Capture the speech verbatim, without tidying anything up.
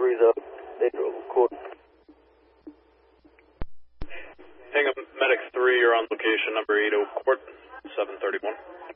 three's up. eight Oval Court. Hingham Medic three, you're on location number eight Oak Court, seven thirty-one.